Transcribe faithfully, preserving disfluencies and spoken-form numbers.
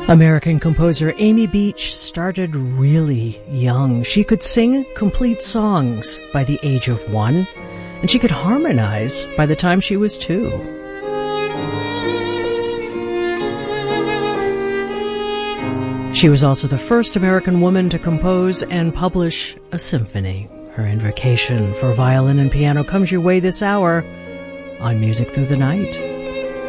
American composer Amy Beach started really young. She could sing complete songs by the age of one, and she could harmonize by the time she was two. She was also the first American woman to compose and publish a symphony. Her Invocation for violin and piano comes your way this hour on Music Through the Night.